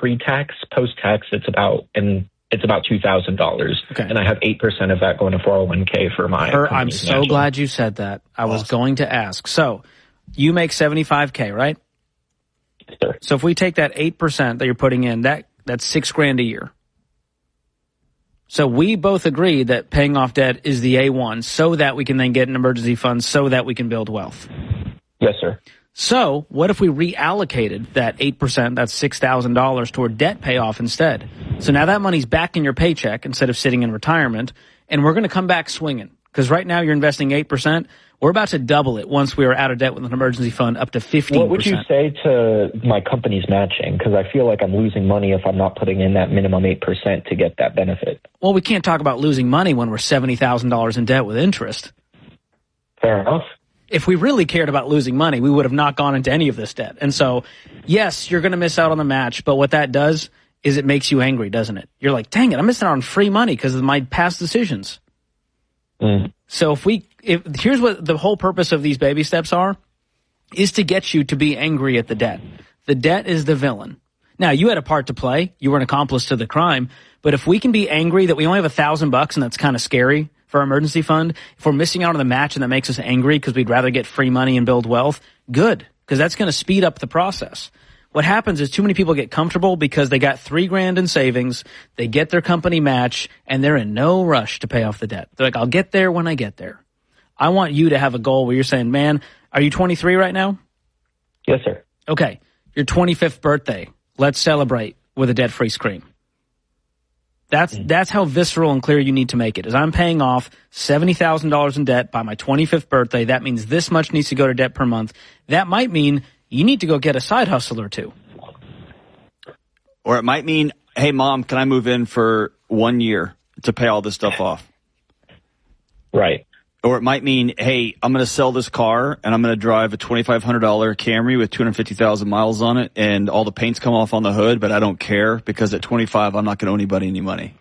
pre-tax. Post-tax, it's about $2,000. Okay. And I have 8% of that going to 401k for my. I'm so glad you said that. I was going to ask. So you make $75K, right? Sure. So if we take that 8% that you're putting in, that's $6,000 a year. So we both agree that paying off debt is the A1 so that we can then get an emergency fund so that we can build wealth. Yes, sir. So what if we reallocated that 8%, that's $6,000, toward debt payoff instead? So now that money's back in your paycheck instead of sitting in retirement, and we're going to come back swinging. Because right now you're investing 8%. We're about to double it once we are out of debt with an emergency fund up to 15%. What would you say to my company's matching? Because I feel like I'm losing money if I'm not putting in that minimum 8% to get that benefit. Well, we can't talk about losing money when we're $70,000 in debt with interest. Fair enough. If we really cared about losing money, we would have not gone into any of this debt. And so, yes, you're going to miss out on the match, but what that does is it makes you angry, doesn't it? You're like, dang it, I'm missing out on free money because of my past decisions. So here's what the whole purpose of these baby steps are, is to get you to be angry at the debt. The debt is the villain. Now, you had a part to play. You were an accomplice to the crime. But if we can be angry that we only have $1,000 and that's kind of scary for our emergency fund, if we're missing out on the match and that makes us angry because we'd rather get free money and build wealth, good, because that's going to speed up the process. What happens is too many people get comfortable because they got $3,000 in savings, they get their company match, and they're in no rush to pay off the debt. They're like, I'll get there when I get there. I want you to have a goal where you're saying, man, are you 23 right now? Yes, sir. Okay, your 25th birthday. Let's celebrate with a debt-free scream. That's how visceral and clear you need to make it. Is I'm paying off $70,000 in debt by my 25th birthday. That means this much needs to go to debt per month. That might mean you need to go get a side hustle or two. Or it might mean, hey, Mom, can I move in for 1 year to pay all this stuff off? Right. Or it might mean, hey, I'm going to sell this car and I'm going to drive a $2,500 Camry with 250,000 miles on it and all the paint's come off on the hood, but I don't care because at 25, I'm not going to owe anybody any money.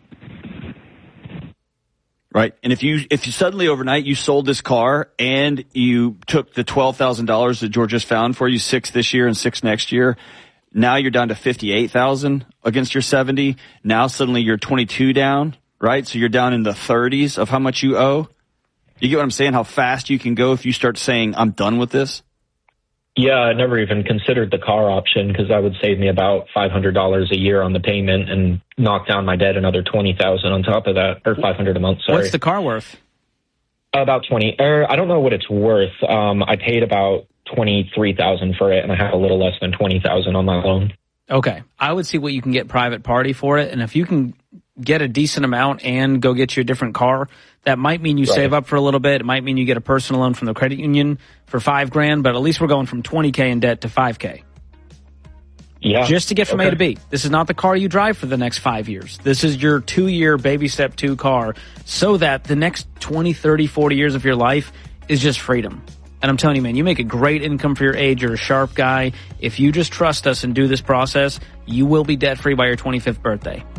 Right? And if you suddenly overnight you sold this car and you took the $12,000 that George just found for you, 6 this year and 6 next year, now you're down to 58,000 against your 70. Now suddenly you're 22 down, right? So you're down in the 30s of how much you owe. You get what I'm saying? How fast you can go if you start saying, I'm done with this? Yeah, I never even considered the car option because that would save me about $500 a year on the payment and knock down my debt another $20,000 on top of that, or $500 a month. Sorry. What's the car worth? About 20. I don't know what it's worth. I paid about $23,000 for it, and I have a little less than $20,000 on my loan. Okay, I would see what you can get private party for it, and if you can get a decent amount and go get you a different car, that might mean you save up for a little bit. It might mean you get a personal loan from the credit union for $5,000, but at least we're going from $20K in debt to $5K. Yeah. Just to get from A to B. This is not the car you drive for the next 5 years. This is your 2-year baby step 2 car so that the next 20, 30, 40 years of your life is just freedom. And I'm telling you, man, you make a great income for your age. You're a sharp guy. If you just trust us and do this process, you will be debt-free by your 25th birthday.